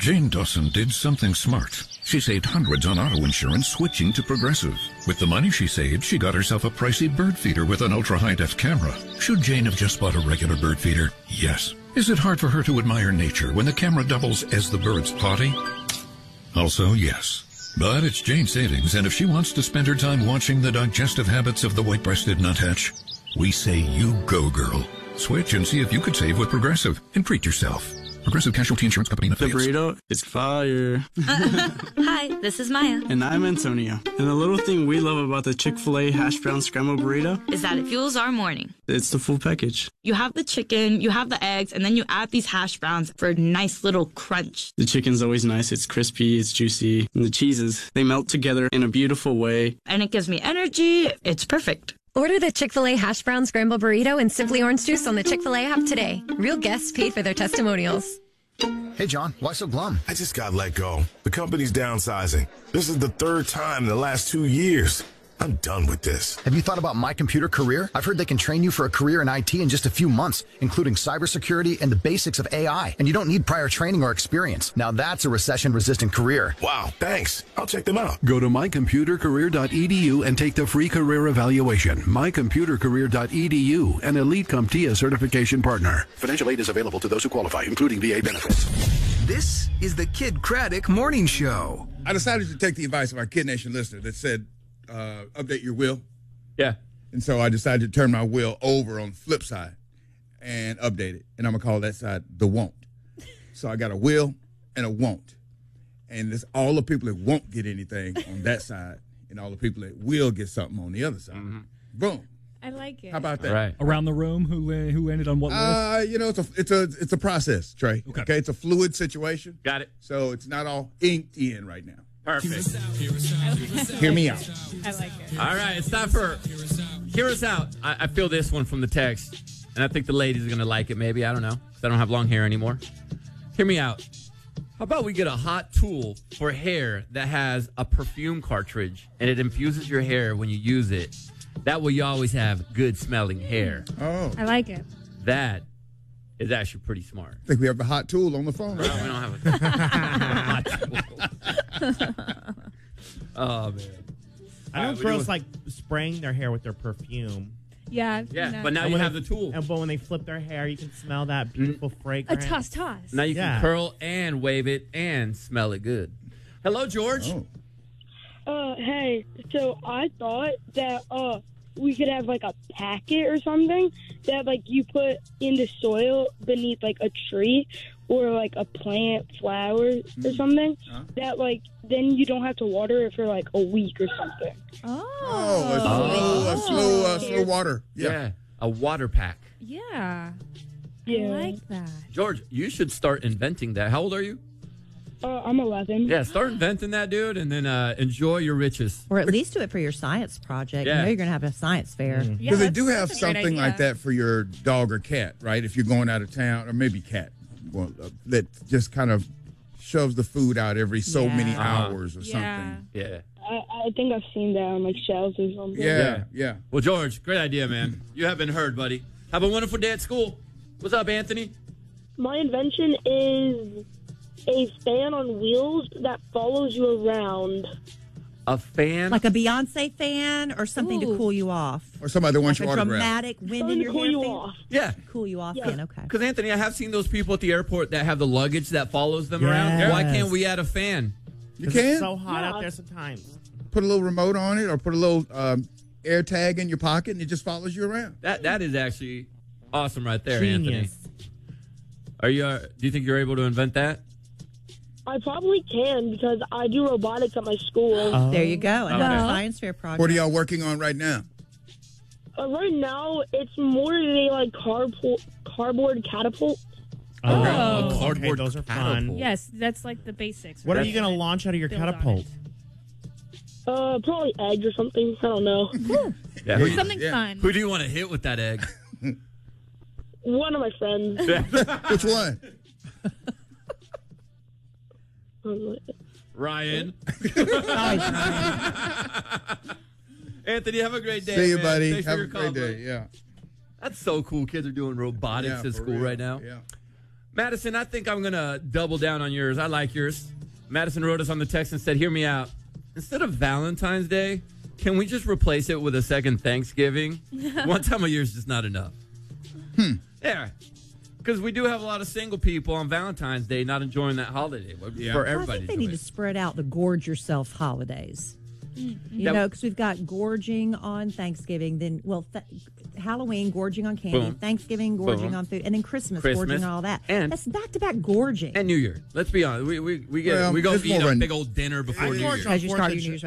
Jane Dawson did something smart. She saved hundreds on auto insurance switching to Progressive. With the money she saved, she got herself a pricey bird feeder with an ultra-high-def camera. Should Jane have just bought a regular bird feeder? Yes. Is it hard for her to admire nature when the camera doubles as the bird's potty? Also, yes. But it's Jane's savings, and if she wants to spend her time watching the digestive habits of the white-breasted nuthatch, we say you go, girl. Switch and see if you could save with Progressive and treat yourself. Progressive Casualty Insurance Company and The affiliates. burrito is fire. Hi, this is Maya. And I'm Antonio. And the little thing we love about the Chick-fil-A hash brown scrambled burrito Is that it fuels our morning. it's the full package. You have the chicken, you have the eggs, and then you add these hash browns for a nice little crunch. The chicken's always nice. It's crispy, it's juicy. And the cheeses, they melt together in a beautiful way. And it gives me energy. It's perfect. Order the Chick-fil-A Hash Brown Scrambled Burrito and Simply Orange Juice on the Chick-fil-A app today. Real guests paid for their testimonials. Hey, John, why so glum? I just got let go. The company's downsizing. This is the third time in the last 2 years. I'm done with this. Have you thought about My Computer Career? I've heard they can train you for a career in IT in just a few months, including cybersecurity and the basics of AI. And you don't need prior training or experience. Now that's a recession-resistant career. Wow, thanks. I'll check them out. Go to mycomputercareer.edu and take the free career evaluation. Mycomputercareer.edu, an Elite CompTIA certification partner. Financial aid is available to those who qualify, including VA benefits. This is the Kid Craddock Morning Show. I decided to take the advice of our Kid Nation listener that said, update your will. Yeah. And so I decided to turn my will over on the flip side and update it. And I'm going to call that side the won't. So I got a will and a won't. And it's all the people that won't get anything on that side and all the people that will get something on the other side. Mm-hmm. Boom. I like it. How about that? Right. Around the room, who ended on what list? You know, it's a process, Trey. Okay. It's a fluid situation. Got it. So it's not all inked in right now. Perfect. Hear me out. I like it. All right, it's time for Hear Us Out. I feel this one from the text, and I think the ladies are going to like it maybe. I don't know. I don't have long hair anymore. Hear me out. How about we get a hot tool for hair that has a perfume cartridge, and it infuses your hair when you use it. That way you always have good-smelling hair. Oh. I like it. That is actually pretty smart. I think we have a hot tool on the phone right No, now. we don't have a hot tool. Oh, man. I know girls like spraying their hair with their perfume. Yeah. Yeah, but now you have the tool. But when they flip their hair, you can smell that beautiful fragrance. A toss. Now you can curl and wave it and smell it good. Hello, George. Hey, so I thought that we could have like a packet or something that like you put in the soil beneath like a tree or like a plant, flower or something that like then you don't have to water it for like a week or something. A slow water. Yeah, a water pack. Yeah. Yeah. I like that. George, you should start inventing that. How old are you? I'm 11. Yeah, start inventing that, dude, and then enjoy your riches. Or at least do it for your sance project. Yeah. You know you're going to have a science fair. Because they do have something like that for your dog or cat, right? If you're going out of town, or maybe cat, that just kind of shoves the food out every so many hours or something. Yeah. I think I've seen that on like shelves or something. Yeah. Well, George, great idea, man. You have been heard, buddy. Have a wonderful day at school. What's up, Anthony? My invention is a fan on wheels that follows you around. A fan? Like a Beyonce fan or something to cool you off. Or somebody that wants like your a autograph. dramatic wind Something in to your cool hair you fan? off. Yeah. Cool you off fan, okay. Because, Anthony, I have seen those people at the airport that have the luggage that follows them around. Yes. Why can't we add a fan? You can. It's so hot out there sometimes. Put a little remote on it or put a little air tag in your pocket and it just follows you around. That is actually awesome right there, Genius. Anthony. Are you? Do you think you're able to invent that? I probably can because I do robotics at my school. There you go. Another Okay. science fair project. What are y'all working on right now? Right now, it's more of a like cardboard catapult. A cardboard okay, those are fun. catapult. Yes, that's like the basics. What right? are you going to launch out of your Build on catapult? Probably eggs or something. I don't know. Yeah, who, Something fun. who do you want to hit with that egg? One of my friends. Which one? Ryan. Anthony, have a great day. See you, man. buddy. Thanks Have for a your great call, day. buddy. Yeah. That's so cool. Kids are doing robotics Yeah, at for school real. right now. Yeah. Madison, I think I'm going to double down on yours. I like yours. Madison wrote us on the text and said, hear me out. Instead of Valentine's Day, can we just replace it with a second Thanksgiving? One time a year is just not enough. Yeah. Because we do have a lot of single people on Valentine's Day not enjoying that holiday for everybody. I think they need to spread out the gorge yourself holidays. You know, because we've got gorging on Thanksgiving, then, Halloween, gorging on candy, Boom. Thanksgiving, gorging Boom. on food, and then Christmas, Christmas. gorging on all that. And- that's back-to-back gorging. And New Year. Let's be honest. We go Well, eat it's more a of a- big old dinner before New Year. As you start your New Year's